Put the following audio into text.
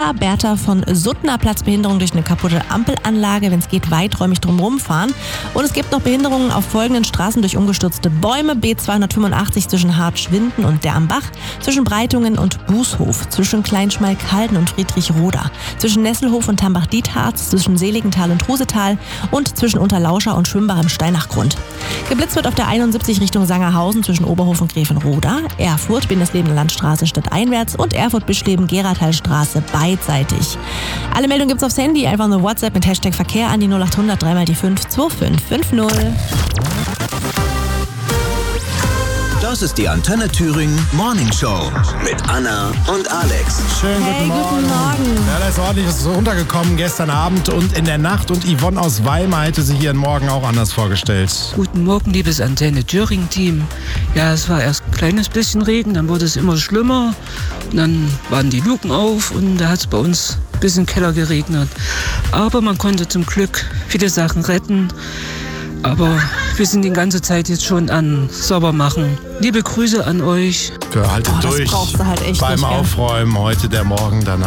Bertha. Bertha von Suttner, Platzbehinderung durch eine kaputte Ampelanlage. Wenn es geht, weiträumig drumherum fahren. Und es gibt noch Behinderungen auf folgenden Straßen durch umgestürzte Bäume. B285 zwischen Hartschwinden und der am Bach. Zwischen Breitungen und Bußhof. Zwischen Kleinschmalkalden und Friedrichroda. Zwischen Nesselhof und Tambach-Dietharz. Zwischen Seligenthal und Trusetal. Und zwischen Unterlauscher und Schwimmbach im Steinachgrund. Geblitzt wird auf der 71 Richtung Sangerhausen zwischen Oberhof und Gräfenroda. Erfurt, Bindesleben-Landstraße stadteinwärts und Erfurt-Bischleben-Geratalstraße beidseitig. Alle Meldungen gibt's aufs Handy, einfach nur WhatsApp mit Hashtag Verkehr an die 0800 3 mal die 5 2550. Das ist die Antenne Thüringen Morning Show mit Anna und Alex. Schönen Hey, guten guten Morgen. Ja, da ist ordentlich was runtergekommen gestern Abend und in der Nacht. Und Yvonne aus Weimar hätte sich ihren Morgen auch anders vorgestellt. Guten Morgen, liebes Antenne Thüringen-Team. Ja, es war erst ein kleines bisschen Regen, dann wurde es immer schlimmer. Und dann waren die Luken auf und da hat es bei uns ein bisschen Keller geregnet. Aber man konnte zum Glück viele Sachen retten. Aber wir sind die ganze Zeit jetzt schon an Saubermachen. Liebe Grüße an euch. Haltet Das durch brauchst du halt echt beim nicht, gell? Aufräumen heute der Morgen danach.